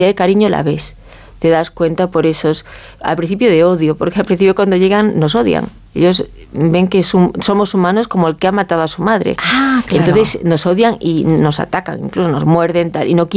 de cariño la ves. Te das cuenta por esos, al principio de odio, porque al principio cuando llegan nos odian. Ellos ven que somos humanos como el que ha matado a su madre. Claro. Entonces nos odian y nos atacan, incluso nos muerden, tal, y no